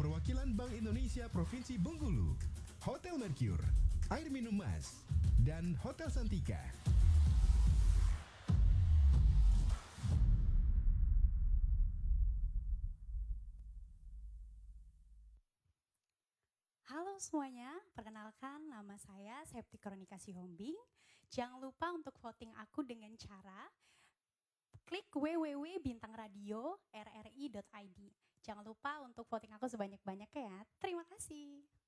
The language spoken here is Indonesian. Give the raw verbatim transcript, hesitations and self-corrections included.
perwakilan Bank Indonesia Provinsi Bengkulu, Hotel Mercure, Air Minum Mas, dan Hotel Santika. Halo semuanya, perkenalkan nama saya Septi Kronika Sihombing. Jangan lupa untuk voting aku dengan cara klik w w w titik bintang radio r r i titik i d. Jangan lupa untuk voting aku sebanyak-banyaknya ya. Terima kasih.